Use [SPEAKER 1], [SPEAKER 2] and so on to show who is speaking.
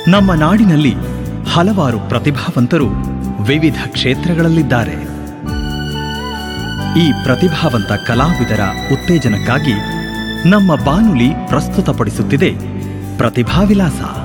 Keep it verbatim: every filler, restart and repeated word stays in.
[SPEAKER 1] ನಮ್ಮ ನಾಡಿನಲ್ಲಿ ಹಲವಾರು ಪ್ರತಿಭಾವಂತರು ವಿವಿಧ ಕ್ಷೇತ್ರಗಳಲ್ಲಿದ್ದಾರೆ. ಈ ಪ್ರತಿಭಾವಂತ ಕಲಾವಿದರ ಉತ್ತೇಜನಕ್ಕಾಗಿ ನಮ್ಮ ಬಾನುಲಿ ಪ್ರಸ್ತುತಪಡಿಸುತ್ತಿದೆ ಪ್ರತಿಭಾ ವಿಲಾಸ.